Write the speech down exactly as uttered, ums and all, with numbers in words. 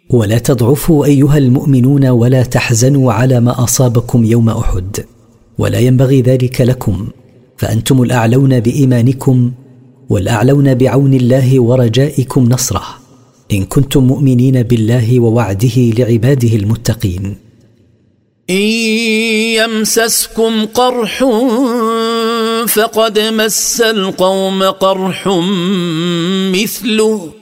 ولا تضعفوا أيها المؤمنون ولا تحزنوا على ما أصابكم يوم أحد، ولا ينبغي ذلك لكم، فأنتم الأعلون بإيمانكم والأعلون بعون الله ورجائكم نصره، إن كنتم مؤمنين بالله ووعده لعباده المتقين. إن يمسسكم قرح فقد مس القوم قرح مثله